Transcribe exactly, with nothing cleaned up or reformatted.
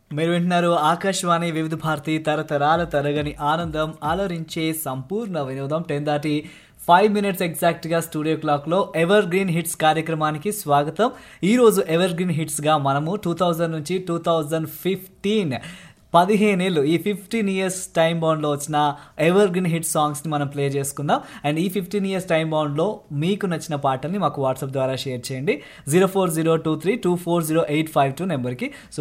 మీరు వింటున్నారు ఆకాశవాణి వివిధ భారతి తరతరాల తరగని ఆనందం అలరించే సంపూర్ణ వినోదం. టెన్ దాటి ఫైవ్ మినిట్స్ ఎగ్జాక్ట్గా స్టూడియో క్లాక్లో ఎవర్ గ్రీన్ హిట్స్ కార్యక్రమానికి స్వాగతం. ఈరోజు ఎవర్ గ్రీన్ హిట్స్గా మనము టూ థౌజండ్ నుంచి టూ థౌజండ్ ఫిఫ్టీన్ పదిహేనేళ్ళు ఈ ఫిఫ్టీన్ ఇయర్స్ టైం బౌండ్లో వచ్చిన ఎవర్ గ్రీన్ హిట్ సాంగ్స్ని మనం ప్లే చేసుకుందాం. అండ్ ఈ ఫిఫ్టీన్ ఇయర్స్ టైం బౌండ్లో మీకు నచ్చిన పాటల్ని మాకు వాట్సాప్ ద్వారా షేర్ చేయండి zero four zero two three two four zero eight five two నెంబర్కి. సో